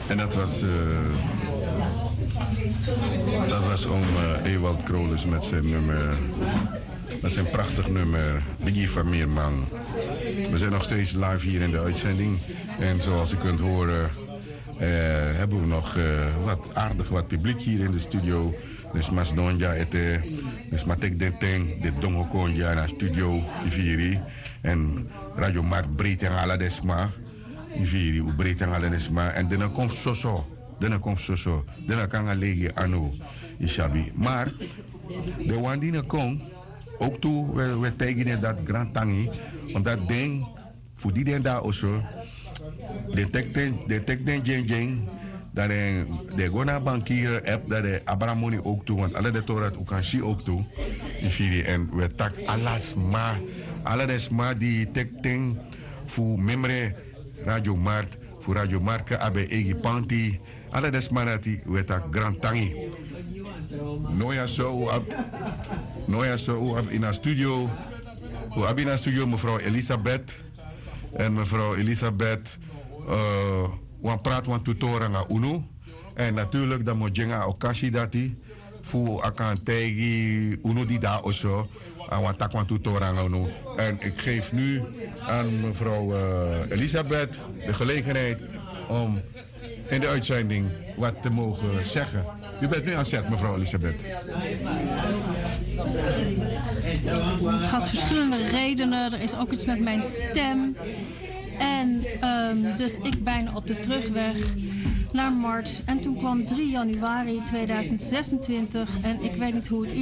En dat was oom Ewald Krolus met zijn nummer. Dat is een prachtig nummer. Biggie van Meerman. We zijn nog steeds live hier in de uitzending. En zoals u kunt horen hebben we nog wat publiek hier in de studio. Dus Mas Donja ete, dus Matek Denteng, de Dongokonja naar studio Iviri. En Radio Mart breed en Aladesma. Iviri, u breed en Aladesma. En dan komt Soso. Dan kan alegi anu Ishabi. Maar de wandine komt ook toe, we tekenen dat Grand Tangi. Omdat ding, voor die den daar also, de tekenen jeng. Dat de gona bankier app dat de Abramoni ook toe, want alle de torat Ukanshi ook toe. En we tak alasma die tekenen voor memre Radio Mart, voor Radio Marke abe egi panti. Alle desmanati we Grand Tangi. Noya zo in de studio. We hebben in de studio mevrouw Elisabeth. En mevrouw Elisabeth, we praten van tutoren aan UNO. En natuurlijk dat moet je gaan okashi dati. Voor akan tegi UNO die daar also. En we tak van tutoren aan UNO. En ik geef nu aan mevrouw Elisabeth de gelegenheid om in de uitzending wat te mogen zeggen. U bent nu aan zet, mevrouw Elisabeth. Het had verschillende redenen. Er is ook iets met mijn stem. En dus ik ben op de terugweg naar Mart. En toen kwam 3 januari 2026. En ik weet niet hoe het